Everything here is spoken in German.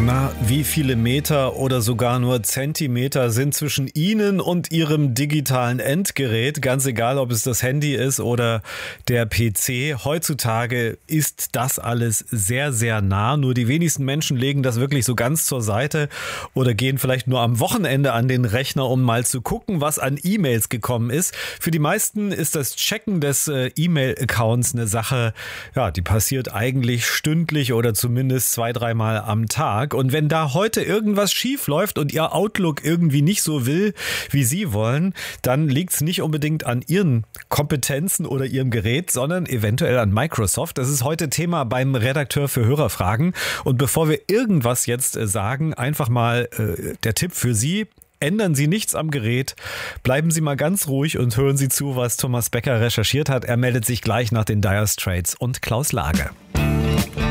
Na, wie viele Meter oder sogar nur Zentimeter sind zwischen Ihnen und Ihrem digitalen Endgerät? Ganz egal, ob es das Handy ist oder der PC. Heutzutage ist das alles sehr, sehr nah. Nur die wenigsten Menschen legen das wirklich so ganz zur Seite oder gehen vielleicht nur am Wochenende an den Rechner, um mal zu gucken, was an E-Mails gekommen ist. Für die meisten ist das Checken des E-Mail-Accounts eine Sache, ja, die passiert eigentlich stündlich oder zumindest 2-3 Mal am Tag. Und wenn da heute irgendwas schief läuft und Ihr Outlook irgendwie nicht so will, wie Sie wollen, dann liegt es nicht unbedingt an Ihren Kompetenzen oder Ihrem Gerät, sondern eventuell an Microsoft. Das ist heute Thema beim Redakteur für Hörerfragen. Und bevor wir irgendwas jetzt sagen, einfach mal der Tipp für Sie: Ändern Sie nichts am Gerät, bleiben Sie mal ganz ruhig und hören Sie zu, was Thomas Becker recherchiert hat. Er meldet sich gleich nach den Dire Straits und Klaus Lage.